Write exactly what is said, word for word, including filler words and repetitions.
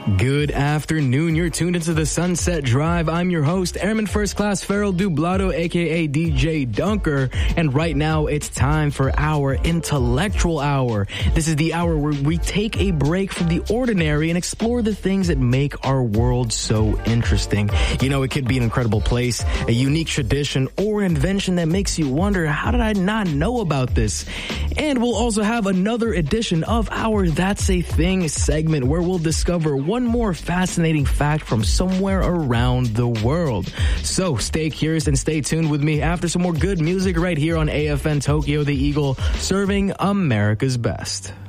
Good afternoon. You're tuned into the Sunset Drive. I'm your host, Airman First Class Farrell Dublado, aka D J Dunker. And right now, it's time for our intellectual hour. This is the hour where we take a break from the ordinary and explore the things that make our world so interesting. You know, it could be an incredible place, a unique tradition, or an invention that makes you wonder, how did I not know about this? And we'll also have another edition of our That's a Thing segment where we'll discover one more fascinating fact from somewhere around the world. So stay curious and stay tuned with me after some more good music right here on A F N Tokyo the Eagle, serving America's best.